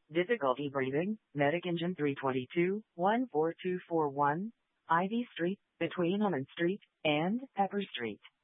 Difficulty breathing, Medic Engine 322, 14241, Ivy Street, between Almond Street and Pepper Street.